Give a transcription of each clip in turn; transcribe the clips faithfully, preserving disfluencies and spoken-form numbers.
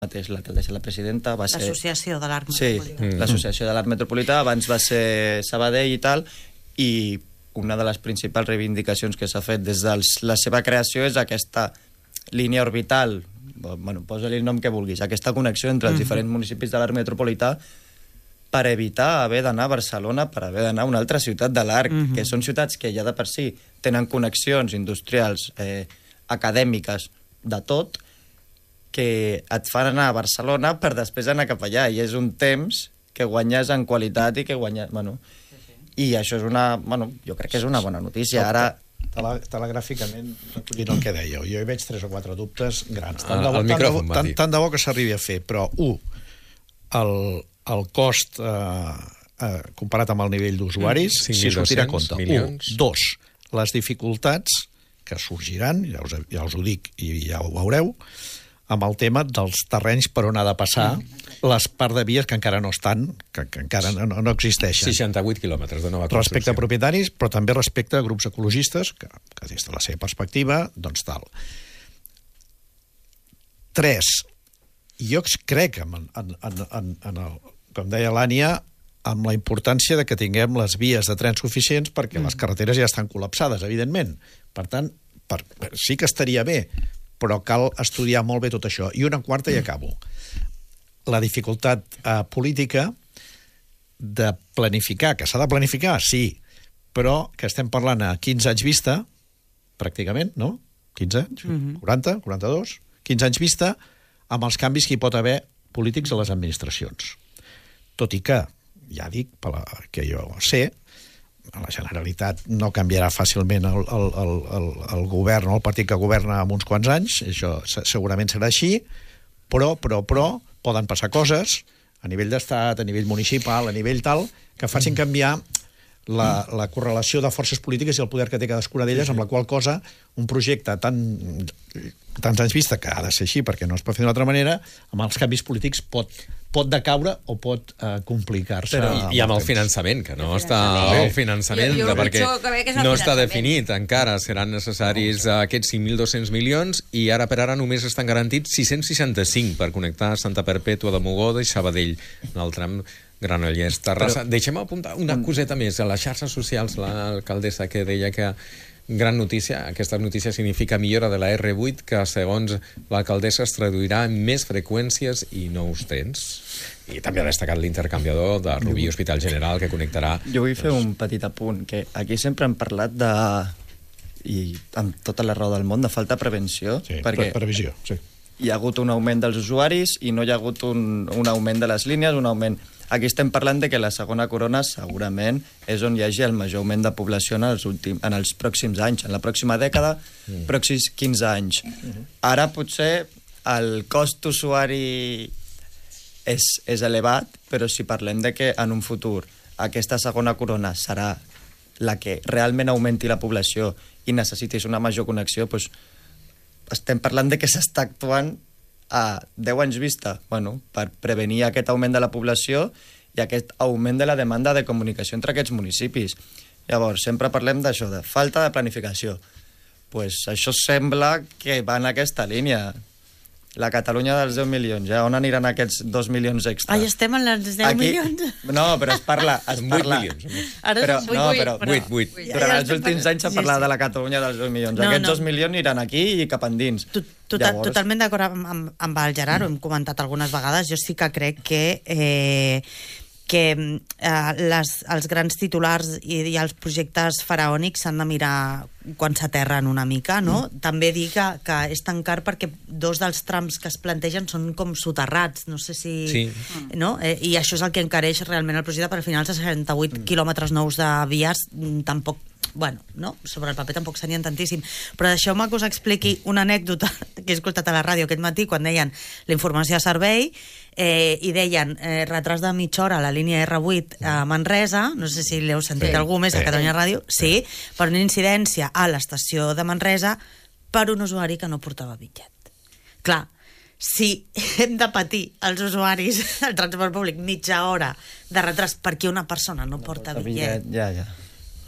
mateix l'alcaldessa, la presidenta, va ser... L'associació de l'Arc sí, Metropolità. Sí, l'associació de l'Arc Metropolità, abans va ser Sabadell i tal, i una de les principals reivindicacions que s'ha fet des de la seva creació és aquesta línia orbital, bueno, posa-li el nom que vulguis, aquesta connexió entre els mm-hmm. diferents municipis de l'Arc Metropolità per evitar haver d'anar a Barcelona, per haver d'anar a una altra ciutat de l'Arc, mm-hmm. que són ciutats que ja de per si tenen connexions industrials, eh, acadèmiques, de tot, que et fan anar a Barcelona per després anar cap allà, i és un temps que guanyes en qualitat i que guanyes... Bueno, i això és una... Bueno, jo crec que és una bona notícia. Ara... Tele, telegràficament, recollint el que dèieu, jo hi veig tres o quatre dubtes grans. Tant de bo, el micròfon, tant, tant, tant de bo que s'arribi a fer, però, un, el, el cost eh, eh, comparat amb el nivell d'usuaris, mm, si sortirà a compte. Milions. Un, dos, les dificultats que sorgiran, ja us, ja us ho dic i ja ho veureu, amb el tema dels terrenys per on ha de passar les parts de vies que encara no estan, que, que encara no, no existeixen. seixanta-vuit quilòmetres de nova construcció. Respecte a propietaris, però també respecte a grups ecologistes, que, que des de la seva perspectiva, doncs tal. Tres, jo crec, en, en, en, en, en el, com deia l'Ània, amb la importància de que tinguem les vies de trens suficients perquè mm. les carreteres ja estan col·lapsades, evidentment. Per tant, per, sí que estaria bé, però cal estudiar molt bé tot això. I una quarta, i acabo. La dificultat eh, política de planificar, que s'ha de planificar, sí, però que estem parlant a quinze anys vista, pràcticament, no? quinze anys? Mm-hmm. quaranta? quaranta-dos? quinze anys vista, amb els canvis que hi pot haver polítics a les administracions. Tot i que, ja dic, per la, que jo sé, la Generalitat no canviarà fàcilment el, el, el, el, el govern o el partit que governa en uns quants anys, això segurament serà així, però, però, però, poden passar coses a nivell d'estat, a nivell municipal, a nivell tal, que facin canviar la, la correlació de forces polítiques i el poder que té cadascuna d'elles, amb la qual cosa un projecte tan, tants anys vista, que ha de ser així perquè no es pot fer d'una altra manera, amb els canvis polítics pot, pot decaure o pot eh, complicar-se. Però, I, I amb el finançament, que no el està finançament. el finançament, I, i perquè no està finançament. definit encara. Seran necessaris uh, aquests cinc mil dos-cents milions i ara per ara només estan garantits sis-cents seixanta-cinc per connectar Santa Perpètua de Mogoda i Sabadell, en el tram Granollers, Terrassa. Però... Deixem apuntar una coseta més. A les xarxes socials, l'alcaldessa que deia que gran notícia, aquesta notícia significa millora de la erre vuit, que segons l'alcaldessa es traduirà en més freqüències i nous trens. I també ha destacat l'intercanviador de Rubí Hospital General, que connectarà... Jo vull fer un petit apunt, que aquí sempre hem parlat de, i amb tota la raó del món, de falta de prevenció. Sí, perquè pre previsió, sí. Hi ha hagut un augment dels usuaris i no hi ha hagut un, un augment de les línies, un augment... Aquí estem parlant de que la segona corona segurament és on hi hagi el major augment de població en els, últim, en els pròxims anys, en la pròxima dècada, mm. pròxims quinze anys. Mm-hmm. Ara potser el cost usuari és, és elevat, però si parlem de que en un futur aquesta segona corona serà la que realment augmenti la població i necessitis una major connexió, doncs estem parlant de que s'està actuant a deu anys vista, bueno, per prevenir aquest augment de la població i aquest augment de la demanda de comunicació entre aquests municipis. Llavors, sempre parlem d'això, de falta de planificació. Pues això sembla que va en aquesta línia. La Catalunya dels deu milions, ja on aniran aquests dos milions extra? Ah, ja estem en els deu Aquí... milions? No, però es parla... Es parla... vuit milions. Ara però, són no, vuit, però... vuit, vuit. Durant els últims anys s'ha parlat sí, sí. de la Catalunya dels deu milions. No, Aquests no. dos milions aniran aquí i cap endins. Tot, tot, Llavors... Totalment d'acord amb, amb, amb el Gerard, ho hem comentat algunes vegades. Jo sí que crec que... Eh, que eh, les, els grans titulars i, i els projectes faraònics s'han de mirar quan s'aterren una mica, no? Mm. També dir que, que és tan car perquè dos dels trams que es plantegen són com soterrats, no sé si... Sí. No? Eh, I això és el que encareix realment el projecte, perquè al final els seixanta-vuit mm. quilòmetres nous de vies tampoc... Bueno, no? Sobre el paper tampoc serien tantíssim. Però deixeu-me que us expliqui una anècdota que he escoltat a la ràdio aquest matí quan deien la informació a servei eh, i deien eh, retras de mitja hora a la línia erre vuit a Manresa, no sé si l'heu sentit sí, algú més sí, a Catalunya Ràdio, sí, sí, per una incidència a l'estació de Manresa per un usuari que no portava bitllet. Clar, si hem de patir els usuaris del transport públic mitja hora de retras perquè una persona no, no porta, porta bitllet, bitllet ja, ja.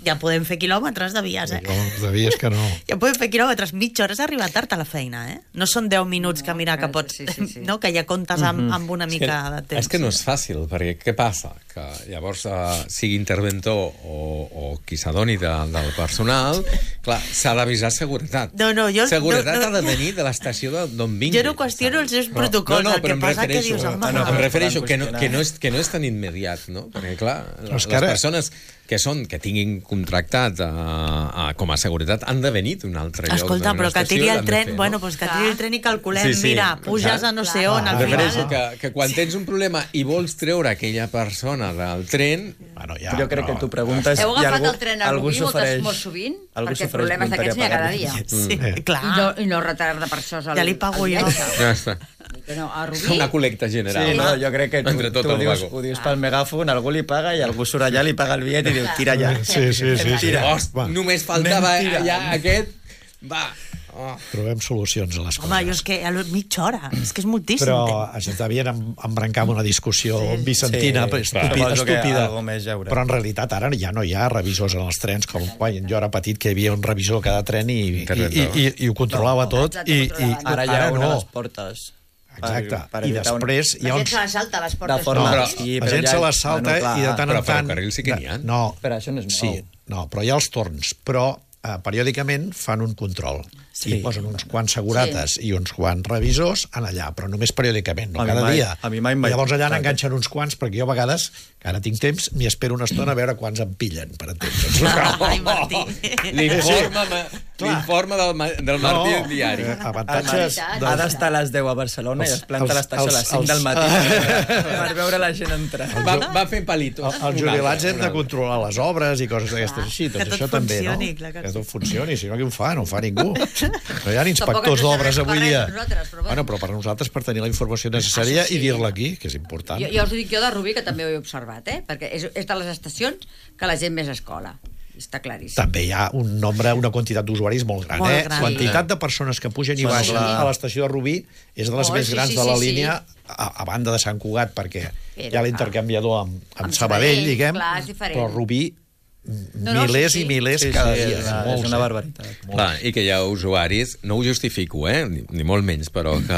ja podem fer quilòmetres de vies, eh? Quilòmetres de vies que no. Ja podem fer quilòmetres, mitja hora és arribar tard a la feina, eh? No són deu minuts que mira que pots... sí, sí, sí. No? Que ja comptes amb, amb una És mica que, de temps. és que no és fàcil, perquè què passa? Que llavors uh, sigui interventor o, o qui s'adoni de, del personal, clar, s'ha d'avisar seguretat. No, no, jo... Seguretat no, no, ha de venir de l'estació d'on vingui. Jo no qüestiono els seus protocols, no, no, el que em passa que refereixo- dius... Home, Ah, no, em però refereixo poden que no, qüestionar. que, no és, que no és tan immediat, no? Perquè, clar, Però és les que ara- persones que són, que tinguin contractat a, a, com a seguretat han de venir d'un altre lloc. Escolta, d'una però que estació, tiri l'han el de tren, fer, bueno, no? doncs que Clar. tiri el tren i calculem, Sí, sí, mira, clar. puges a no sé on, Clar. al Em refereixo final... que, que quan tens un problema i vols treure aquella persona del tren, Bueno, ja, Jo crec però- que tu preguntes... Heu i agafat algú, el tren a algú Rubí moltes, s'ofereix- molt sovint? algú Perquè s'ofereix problemes d'aquests n'hi ha cada dia. voluntari a Sí, Eh. clar. I no, i no retarda per això al, Ja li pago al jo. metge. ja està. Que no, a Rubí... Una col·lecta general. Sí, no, jo crec que tu, Entre tot tu el dius, vago. ho dius pel megàfon, algú li paga i algú surt allà, li paga el bitllet i diu, tira allà. Sí, sí, sí. sí. Tira. Host, Va, només faltava Anem tirant. ja aquest... Va. Oh. trobem solucions a les coses. Home, jo és que a la mitja hora, és que és moltíssim Però temps. ens devien em- embrancar amb una discussió Sí. bicentina, Sí, estúpida, suposo que estúpida. algo més hi haurà. Però en realitat ara ja no hi ha revisors en els trens, com quan jo era petit que hi havia un revisor a cada tren i, i, i, i, i ho controlava tot. exacte, I, i controlaven. Ara hi ha una no. a les portes. Exacte. Per, per I evitar un- després hi La ha gent uns... se la salta a les De portes. forma... No, però sí, la però gent ja- se la salta bueno, clar, i de tant Però en tant... ferrocarrils sí que n'hi ha. No, Però això no és nou. sí, no, però hi ha els torns. Però eh, periòdicament fan un control. Sí. I posen uns quants segurates sí. i uns quants revisors en allà, però només periòdicament, no A mi cada mai- dia. a mi mai mai- I llavors allà Clar. n'enganxen uns quants, perquè jo a vegades, que ara tinc temps, m'hi espero una estona a veure quants em pillen, per entendre'ns. Ai, Martí. L'informe l'informe del, Ma- del Martí del diari. eh, avantatges... Ah, Ha d'estar a les deu a Barcelona i es planta els- a l'estació a les els- cinc del els- matí per, per veure la gent entrar. Va, va fent palitos. El- Els jubilats hem de controlar les obres i coses d'aquestes així, que doncs tot això també, no? funcioni, clar que que sí. tot funcioni, si no qui ho fa? No ho fa ningú. No hi ha ens inspectors d'obres serveix per avui res, dia. nosaltres, però bueno. Bueno, però per nosaltres per tenir la informació necessària Ah, sí, sí. i dir-la aquí, que és important. Jo, jo us ho dic jo de Rubí, que també ho he observat, eh? Perquè és, és de les estacions que la gent més escola. Està claríssim. També hi ha un nombre, una quantitat d'usuaris molt gran, Molt eh? gran. Quantitat de persones que pugen i Bueno, baixen clar. a l'estació de Rubí és de les Molt, més sí, grans sí, de la sí, sí. línia, a, a banda de Sant Cugat, perquè Però, hi ha l'intercanviador amb, amb, Amb Sabadell, Sabadell, diguem, clar, és diferent. però Rubí, No, no, milers sí, sí. i milers Sí, cada sí, dia. és, una, molts, és una eh? barbaritat. Clar, i que hi ha usuaris, no ho justifico, eh? ni, ni molt menys, però que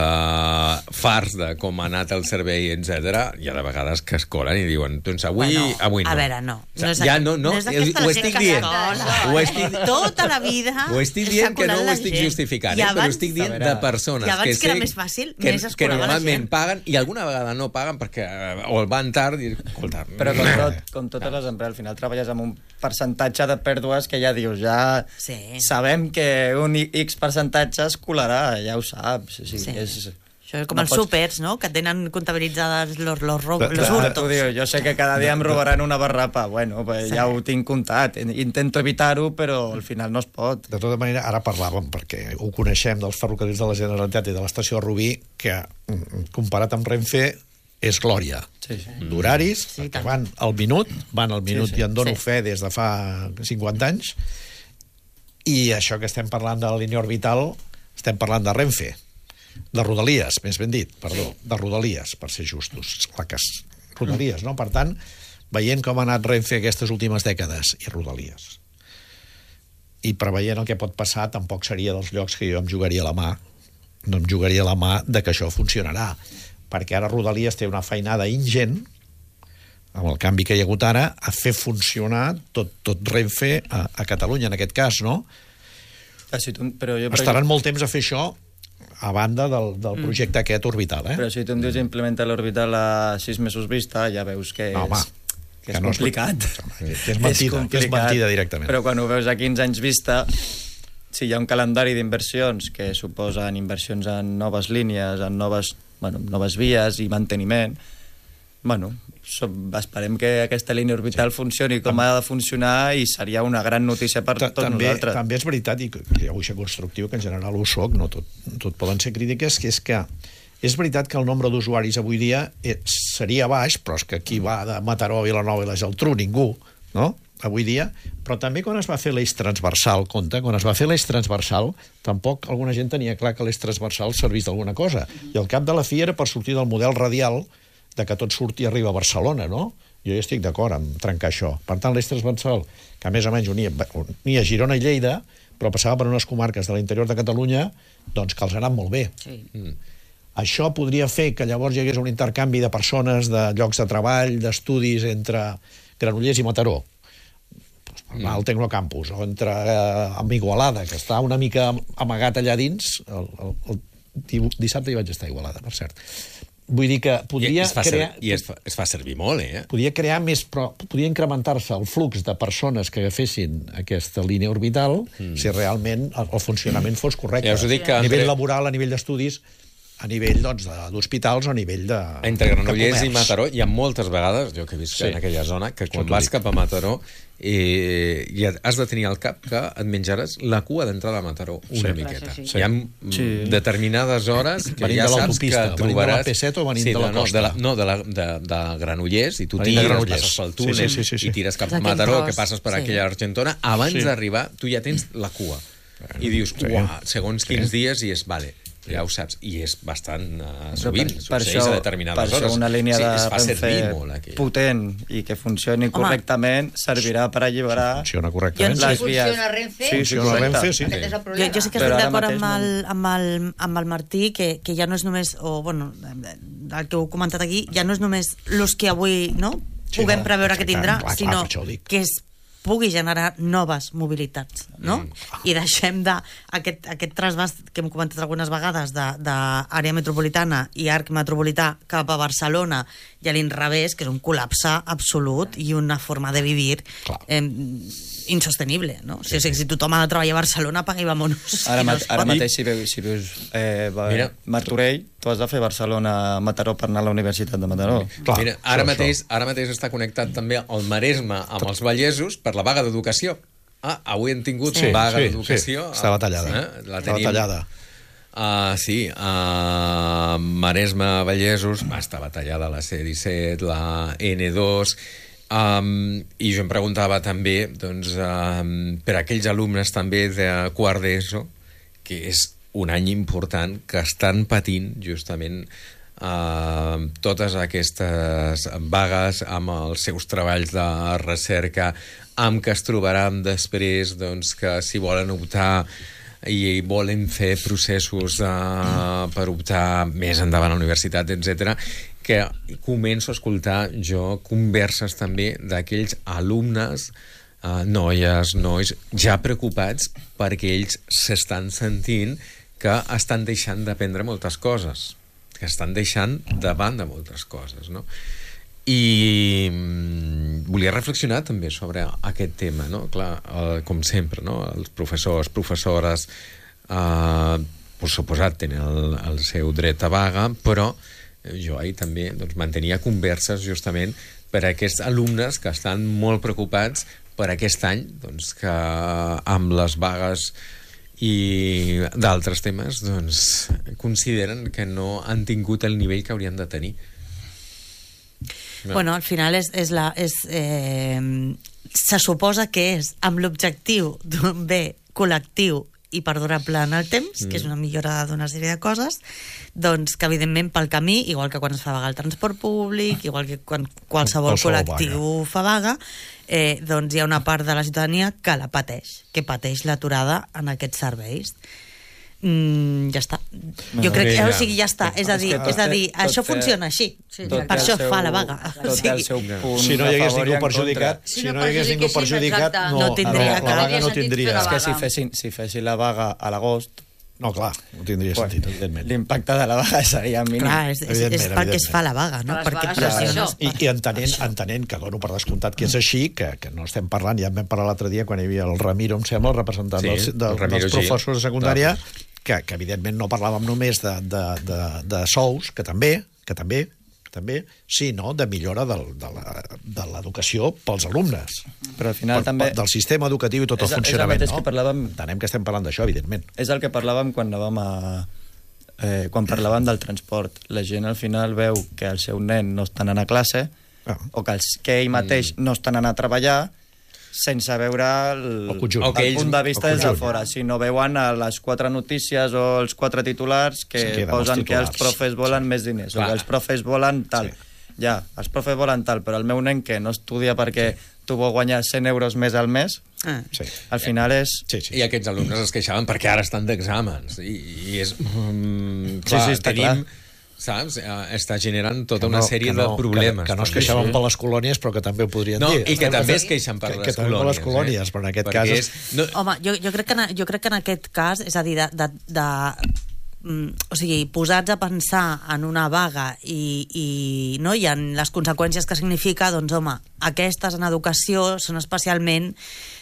farts de com ha anat el servei, etcètera, hi ha de vegades que es colen i diuen, doncs avui, Bueno, avui no. a veure, no. O sigui, No és ja aquest- no, no, no és aquesta ho la estic gent que dient. s'acola. Ho estic, Tota la vida ho estic s'ha dient que no colat ho la estic gent. justificant, I eh? però ho abans- estic dient a de veure, persones i abans que que era sé més fàcil, que, més es que colava la normalment gent. paguen i alguna vegada no paguen perquè eh, o el van tard i escolta, Però com, tot, com totes les empreses, al final treballes amb un percentatge de pèrdues que ja dius, ja Sí. sabem que un X percentatge es colarà, ja ho saps. O sigui, Sí. és, Això és com no els pots- súpers, no?, que tenen comptabilitzades los, los, ro- De- los de- Clar, hurtos. t'ho diu, jo sé que cada dia em robaran una barrapa. Bueno, pues Sí. ja ho tinc comptat. Intento evitar-ho, però al final no es pot. De tota manera, ara parlàvem, perquè ho coneixem dels ferrocarrils de la Generalitat i de l'estació de Rubí, que mm, comparat amb Renfe és glòria. Sí, sí. D'horaris, Sí, perquè tant. van al minut, van al minut Sí, sí. i en dono Sí. fe des de fa cinquanta anys, i això que estem parlant de la línia orbital, estem parlant de Renfe, de Rodalies, més ben dit, perdó, sí. de Rodalies, per ser justos. Esclar que és Rodalies, no? Per tant, veient com ha anat Renfe aquestes últimes dècades, i Rodalies, i preveient el que pot passar, tampoc seria dels llocs que jo em jugaria la mà, no em jugaria la mà de que això funcionarà, perquè ara Rodalies té una feinada ingent, amb el canvi que hi ha hagut ara, a fer funcionar tot, tot Renfe a, a Catalunya, en aquest cas, no? Ah, si tu, però jo, per Estaran molt temps a fer això a banda del, del projecte aquest orbital, eh? Però si tu em dius implementa l'orbital a sis mesos vista, ja veus que és, No, home, que que és no és- complicat. que és mentida, que és mentida directament. Però quan ho veus a quinze anys vista, si hi ha un calendari d'inversions que suposen inversions en noves línies, en noves, bueno, noves vies i manteniment, bueno, som, esperem que aquesta línia orbital sí. funcioni com ha de funcionar i seria una gran notícia per Ta- tots també, nosaltres. també és veritat, i que jo vull ser constructiu, que en general ho soc, no tot, tot poden ser crítiques, que és que és veritat que el nombre d'usuaris avui dia eh, seria baix, però és que aquí va de Mataró, Vilanova i la Geltrú, ningú, no?, avui dia, però també quan es va fer l'eix transversal, compte, quan es va fer l'eix transversal, tampoc alguna gent tenia clar que l'eix transversal servís d'alguna cosa, i al cap de la fi era per sortir del model radial de que tot surti i arriba a Barcelona, no? Jo hi estic d'acord amb trencar això. Per tant, l'eix transversal, que més o menys unia, unia Girona i Lleida, però passava per unes comarques de l'interior de Catalunya, doncs que els ha anat molt bé. Sí. Mm. Això podria fer que llavors hi hagués un intercanvi de persones, de llocs de treball, d'estudis entre Granollers i Mataró, pues, mm. al Tecnocampus, o entre eh, amb Igualada, que està una mica amagat allà dins. El, el, el dissabte hi vaig estar a Igualada, per cert. Vull dir que podria I es fa, crear... ser, i es fa, es fa servir molt, eh? Podia crear més... Però podia incrementar-se el flux de persones que agafessin aquesta línia orbital mm. si realment el, el funcionament fos correcte. Ja us ho dic que a nivell entre... laboral, a nivell d'estudis, a nivell doncs, d'hospitals o a nivell de Entre Granollers de i Mataró hi ha moltes vegades, jo que he vist sí. en aquella zona, que quan vas cap a Mataró eh, i has de tenir al cap que et menjaràs la cua d'entrada a Mataró una sí. miqueta. Sí. Sí. Hi ha sí. determinades hores que venint ja de saps que trobaràs... Venint de la P set o venint sí, de la no, costa? de la, no, de, la, de, de Granollers, i tu venint tires, passes pel túnel sí, sí, sí, sí. i tires cap a Aquell Mataró, tros, que passes per sí. aquella Argentona, abans Sí. d'arribar tu ja tens la cua. I dius, Sí. uah, segons quins Sí. dies, i és, vale, ja ho saps, i és bastant uh, Però sovint, per, per succeeix això, a determinades per hores. això una línia sí, de es fa servir Renfe molt, aquí. potent i que funcioni Home. correctament servirà per alliberar Funciona correctament. Jo- les vies. Funciona Renfe? Sí, sí, Funciona correcte. Renfe, sí. Aquest és el Jo, problema. jo sí que Però estic ara d'acord mateix amb, el, no. amb, el, amb el Martí, que, que ja no és només, o bueno, el que heu comentat aquí, ja no és només los que avui no, Sí, puguem no, preveure que clar, tindrà, clar, clar, sinó per això ho dic. que es pugui generar noves mobilitats, no? Mm. I deixem de aquest, aquest trasbast que hem comentat algunes vegades d'àrea metropolitana i arc metropolità cap a Barcelona i a l'inrevés, que és un col·lapse absolut i una forma de vivir eh, insostenible, no? Sí, sí. Si tothom ha de treballar a Barcelona, apaga i vámonos. Ara, I no ma es ara pot. mateix, si veus, si veus eh, va, Mira. Martorell, tu has de fer Barcelona-Mataró per anar a la Universitat de Mataró. Clar, Mira, ara, això, mateix, ara mateix està connectat també el Maresme amb els vallesos per la vaga d'educació. Ah, avui hem tingut Sí. vaga Sí, d'educació. sí, estava tallada. Eh? La Estava tenim... tallada. Uh, sí, uh, Maresme, Vallesos, va estar tallada la C disset, la N dos... Um, i jo em preguntava també doncs, um, per aquells alumnes també de quart d'ESO, que és un any important, que estan patint justament uh, totes aquestes vagues amb els seus treballs de recerca, amb que es trobaran després doncs, que si volen optar i volen fer processos uh, per optar més endavant a la universitat, etcètera, que començo a escoltar jo converses també d'aquells alumnes, uh, noies, nois, ja preocupats perquè ells s'estan sentint que estan deixant d'aprendre moltes coses, que estan deixant de banda moltes coses, no? I mm, volia reflexionar també sobre aquest tema, no? Clar, eh, com sempre, no? Els professors, professores, eh, per suposat, tenen el, el seu dret a vaga, però jo ahir també doncs, mantenia converses justament per a aquests alumnes que estan molt preocupats per aquest any, doncs, que amb les vagues i d'altres temes doncs, consideren que no han tingut el nivell que haurien de tenir. Bueno, al final és, és la, és, eh, se suposa que és amb l'objectiu d'un bé col·lectiu i perdurable en el temps, mm. que és una millora d'una sèrie de coses, doncs que evidentment pel camí, igual que quan es fa vaga el transport públic, igual que quan qualsevol, qualsevol col·lectiu vaga. fa vaga, eh, doncs hi ha una part de la ciutadania que la pateix, que pateix l'aturada en aquests serveis. Mm, ja està. Jo crec que, o sigui, ja està. És a dir, és a dir això funciona així. Sí, per això fa la vaga. O sigui, si no hi hagués ningú perjudicat, si no hi hagués ningú perjudicat, no, no tindria la vaga no tindria. És que si fessin, si fessin la vaga a l'agost, no, clar, no tindria bueno, sentit, evidentment. L'impacte de la vaga seria mínim. clar, és, és, és perquè es fa la vaga, no? Les Perquè vagues pressiones són I, i entenent, entenent que dono per descomptat que és així, que, que no estem parlant, ja en vam parlar l'altre dia quan hi havia el Ramiro, em sembla, el representant Sí, dels, el del, Ramiro dels professors de secundària, Gil. que, que evidentment no parlàvem només de, de, de, de sous, que també, que també, que també, sinó de millora del, de la- de l'educació pels alumnes. Però al final Per- també... per- del sistema educatiu i tot el És el- és el funcionament, mateix no? que parlàvem- Entenem que estem parlant d'això, evidentment. És el que parlàvem quan anàvem a... Eh, quan parlàvem del transport. La gent al final veu que el seu nen no està anant a classe Ah. o que, els, que ell mateix no està anant a treballar sense veure el, El conjunt. el, O que ells- punt de vista el des de conjunt. fora. Si no veuen a les quatre notícies o els quatre titulars que Se queden posen els que els titulars. profes volen més diners Clar. o que els profes volen tal. Sí. ja, els profes volen tal, però el meu nen que no estudia perquè tu vol guanyar cent euros més al mes, Ah. Sí. al final és... Sí, sí. I aquests alumnes es queixaven perquè ara estan d'exàmens. I, i és... Mm, Sí, clar, sí, està tenim, clar. Saps? Eh, Està generant tota Que una no- sèrie que no- de problemes. Que, que no es també. queixaven per les colònies, però que també ho podrien No, dir. i que Estem- també es queixen per que, les que també per colònies. les colònies, eh? però en aquest Perquè cas... És, no, Home, jo, jo, crec que en, jo crec que en aquest cas, és a dir, de, de, de, mm, o sigui, posats a pensar en una vaga i, i, no, i en les conseqüències que significa, doncs, home, aquestes en educació són especialment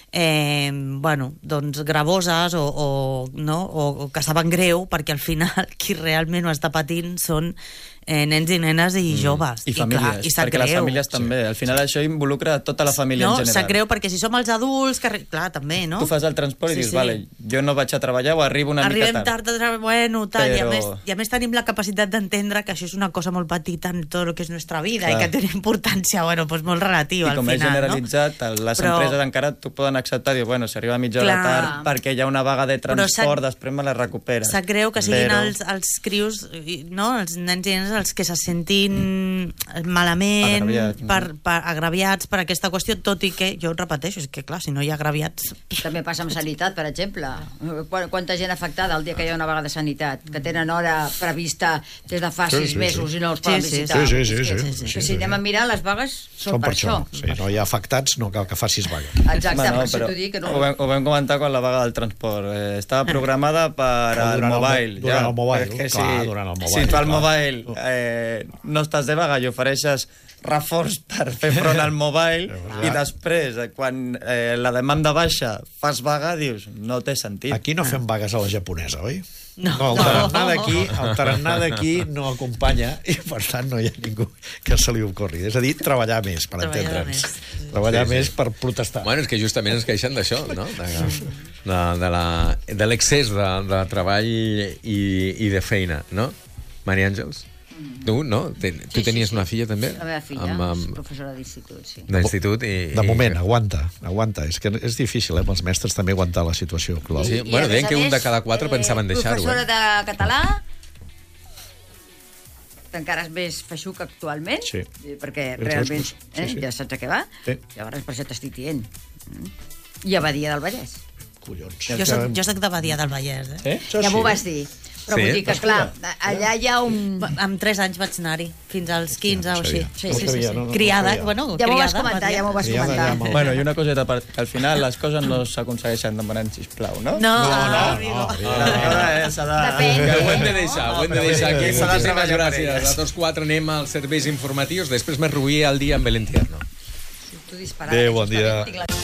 eh, bueno, doncs gravoses o, o, no? o, o que saben greu, perquè al final qui realment ho està patint són eh, nens i nenes i joves. I famílies, clar, i sap perquè les greu. famílies també. Al final això involucra tota la família No, en sap general. greu perquè si som els adults, que, re- clar, també, no? Tu fas el transport i Sí, dius, sí. vale, jo no vaig a treballar o arribo una Arribem mica tard. tard, tard, bueno, tal, Però- i, a més, i a més tenim la capacitat d'entendre que això és una cosa molt petita en tot el que és nostra vida Clar. i que té una importància, bueno, doncs molt relativa I com al és final, generalitzat, no? les Però- empreses encara t'ho poden acceptar, diu, bueno, si arriba mitja hora Clar. tard perquè hi ha una vaga de Però transport, sap- després me la recuperes. Sap greu que siguin Però- els, els crios, i- no? Els nens i nenes els que se sentin malament, Agraviats, per, per, agraviats per aquesta qüestió, tot i que, jo ho repeteixo, és que clar, si no hi ha agraviats... També passa amb sanitat, per exemple. Quan, quanta gent afectada el dia que hi ha una vaga de sanitat, que tenen hora prevista des de fa Sí, sis sí, mesos sí. i no els poden Sí, sí, visitar. sí, sí, És que, sí, és sí, que sí, si sí. anem a mirar, les vagues són, Són per això. Sí, no hi ha afectats, no cal que facis vaga. Exacte, Bueno, per això però t'ho dic que no... ho, vam, ho vam comentar quan la vaga del transport. Eh, estava programada per Però al durant el mo- mobile. durant el mobile, És que clar, si, durant el mobile, si tu al clar. mobile eh, no estàs de vaga i ofereixes reforç per fer front al mobile i després, eh, quan eh, la demanda baixa, fas vaga, dius, no té sentit. Aquí no fem vagues a la japonesa, oi? No. no el tarannà d'aquí el tarannà d'aquí no acompanya i per tant no hi ha ningú que se li ocorri. És a dir, treballar més, per Treballar entendre'ns. més. Treballar Sí, sí. més per protestar. Bueno, és que justament es queixen d'això, no? De, de, de, la, de l'excés de, de treball i, i de feina, no? Maria Àngels? Tu, no? Ten, tu Sí, tenies sí, una sí. filla, també? La meva filla Amb, és amb, professora d'institut, sí. d'institut i... De i- moment, aguanta, aguanta. És que és difícil, eh, pels mestres també aguantar la situació actual. Sí, I, bueno, a deien més que a un de més, cada quatre pensaven deixar-ho, Professora eh? de català, que encara és més feixuc actualment, Sí. eh, perquè Ets realment sí, eh, sí. ja saps a què va. Sí. Llavors, per això t'estic dient. Mm. I a Badia del Vallès. Collons. Jo soc, jo soc de Badia del Vallès, eh? Eh? Això Ja sí. m'ho vas dir. Però Sí? vull dir que, clar, allà hi ha un... Amb tres anys vaig anar-hi, fins als quinze no o així. sabia. Sí, No sí, sí, sabia, sí. no, no, no Criada, sabia. bueno, Ja m'ho vas criada, comentar, Badia. ja m'ho vas Criada, comentar. ja m'ho- Bueno, i una coseta, per, que al final les coses no s'aconsegueixen demanant sisplau, no? No, no, no, no, no. Ara, eh, s'ha de... Depèn. Que ho hem de deixar, ho hem de deixar aquí. S'ha de Moltíssimes treballar per gràcies. elles. A tots quatre anem als serveis informatius. Després més Rubí al dia amb el Entierno. Tu disparat. Adéu, bon justament dia. tinc la-